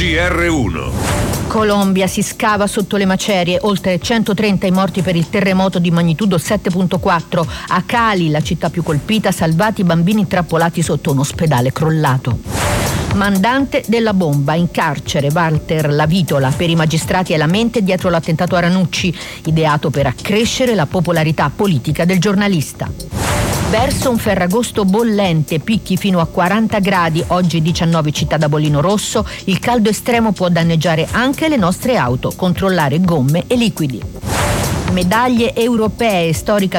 GR1. Colombia si scava sotto le macerie, oltre 130 i morti per il terremoto di magnitudo 7.4. A Cali, la città più colpita, salvati i bambini intrappolati sotto un ospedale crollato. Mandante della bomba, in carcere Walter Lavitola, per i magistrati è la mente dietro l'attentato a Ranucci, ideato per accrescere la popolarità politica del giornalista. Verso un Ferragosto bollente, picchi fino a 40 gradi, oggi 19 città da bollino rosso, il caldo estremo può danneggiare anche le nostre auto, controllare gomme e liquidi. Medaglie europee, storica